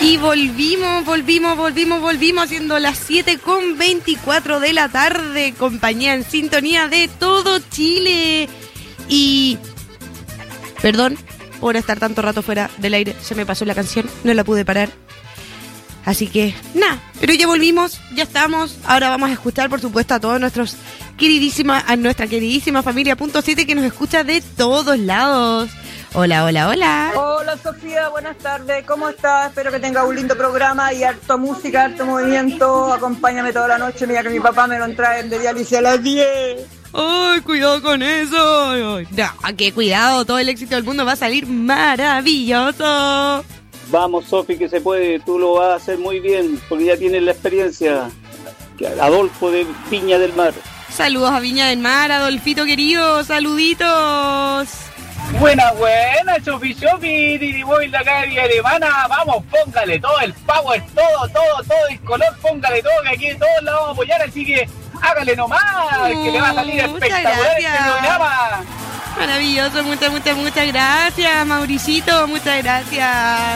Y volvimos siendo las 7:24 de la tarde, compañía en sintonía de todo Chile. Y perdón por estar tanto rato fuera del aire, se me pasó la canción, no la pude parar. Así que, nada, pero ya volvimos, ya estamos. Ahora vamos a escuchar, por supuesto, a todos nuestra queridísima familia Punto 7 que nos escucha de todos lados. Hola. Hola Sofía, buenas tardes, ¿cómo estás? Espero que tengas un lindo programa y harto música, harto movimiento. Acompáñame toda la noche, mira que mi papá me lo trae de diálisis a las 10. ¡Ay, cuidado con eso! Ay, no, qué cuidado, todo el éxito del mundo va a salir maravilloso. Vamos, Sofi, que se puede, tú lo vas a hacer muy bien, porque ya tienes la experiencia. Adolfo de Viña del Mar. Saludos a Viña del Mar, Adolfito querido, saluditos. Buena, Sofi, Didi Boy, la calle alemana, vamos, póngale todo el power, todo el color, póngale todo, que aquí todos la vamos a apoyar, así que hágale nomás, que le va a salir espectacular este programa. Maravilloso, muchas gracias, Mauricito, muchas gracias.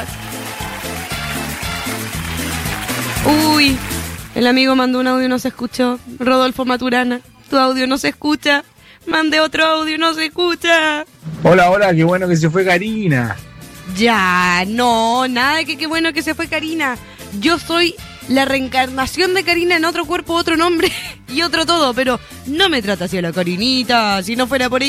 Uy, el amigo mandó un audio y no se escuchó. Rodolfo Maturana, tu audio no se escucha. Mandé otro audio, no se escucha. Hola, qué bueno que se fue Karina. Ya, no, nada de que qué bueno que se fue Karina. Yo soy la reencarnación de Karina en otro cuerpo, otro nombre y otro todo, pero no me trata así a la Karinita, si no fuera por ella.